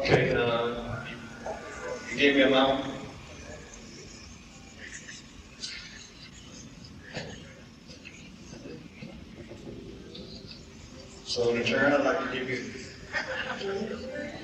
Okay, you gave me a amount. So in return, I'd like to give you